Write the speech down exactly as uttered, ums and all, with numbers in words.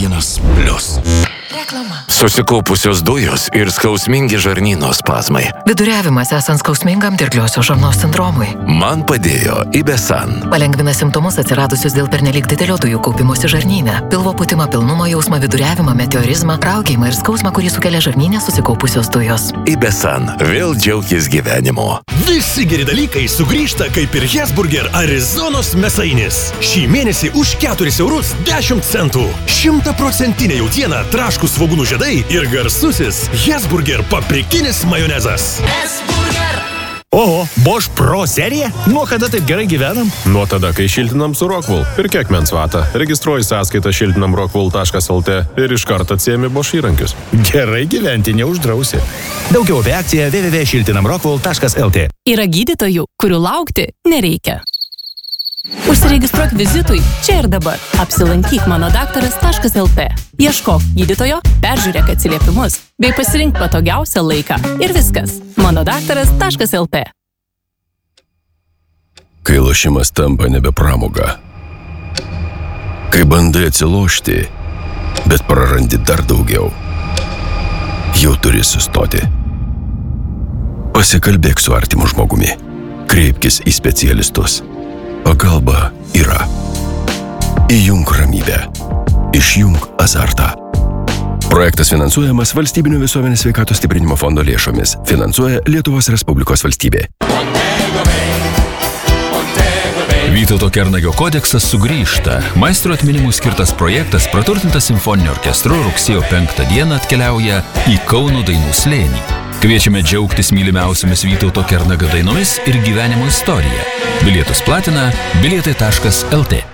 vienas plius. Reklama. Susikaupusios dujos ir skausmingi žarnyno spazmai. Viduriavimas esant skausmingam dirgliosios žarnos sindromui. Man padėjo Ibesan. Palengvina simptomus atsiradusius dėl pernelyg didelio dujų kaupimosi žarnyne. Pilvo pūtimą, pilnumo jausmą, viduriavimą, meteorizmą, raugėjimą ir skausmą, kurį sukelia žarnyne susikaupusios dujos. Ibesan. Vėl džiaukis gyvenimu. Visi geri dalykai sugrįžta kaip ir Hesburger Arizonos mėsainis. Šį mėnesį už keturis eurus dešimt centų. Šimtaprocentinė jautiena, traškų svogūnų žiedai ir garsusis Hesburger paprikinis majonezas. Hesburger. Oho, Bosch Pro serija? Nuo kada taip gerai gyvenam? Nuo tada, kai šiltinam su Rockwool. Pirk akmens vatą, registruoji sąskaitą šiltinam rockwool taškas el t ir iš karto atsiemi Bosch įrankius. Gerai gyventi neuždrausi. Daugiau apie akciją w w w taškas šiltinam rockwool taškas el t. Yra gydytojų, kurių laukti nereikia. Užsiregistruok vizitui čia ir dabar. Apsilankyk mano daktaras taškas el t. Ieškok gydytojo, peržiūrėk atsiliepimus, bei pasirink patogiausią laiką. Ir viskas. mano daktaras taškas el t. Kai lošimas tampa nebe pramoga. Kai bandai atsilošti, bet prarandi dar daugiau. Jau turi sustoti. Pasikalbėk su artimu žmogumi. Kreipkis į specialistus. Pagalba yra. Įjunk ramybę. Išjunk azartą. Projektas finansuojamas Valstybinio visuomenės sveikatos stiprinimo fondo lėšomis. Finansuoja Lietuvos Respublikos valstybė. Vytauto Kernagio kodeksas sugrįžta. Maestro atminimui skirtas projektas, praturtintas simfoniniu orkestru, rugsėjo penktą dieną atkeliauja į Kauno dainų slėnį. Kviečiame džiaugtis mylimiausiamis Vytauto Kernagio dainomis ir gyvenimo istorija. Bilietus platina bilietai taškas el t.